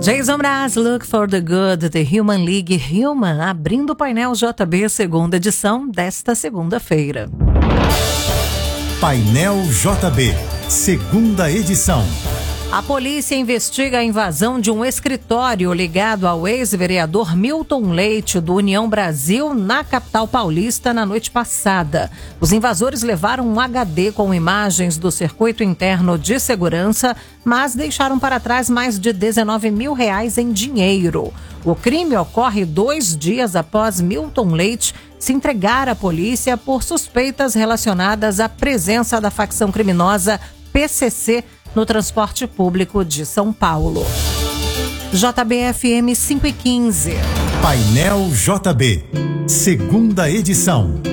Jason Mraz, Look for the Good, The Human League Human, abrindo o painel JB, segunda edição desta segunda-feira. Painel JB, segunda edição. A polícia investiga a invasão de um escritório ligado ao ex-vereador Milton Leite, do União Brasil, na capital paulista, na noite passada. Os invasores levaram um HD com imagens do circuito interno de segurança, mas deixaram para trás mais de R$19 mil em dinheiro. O crime ocorre 2 dias após Milton Leite se entregar à polícia por suspeitas relacionadas à presença da facção criminosa PCC no transporte público de São Paulo. JBFM 5:15. Painel JB, segunda edição.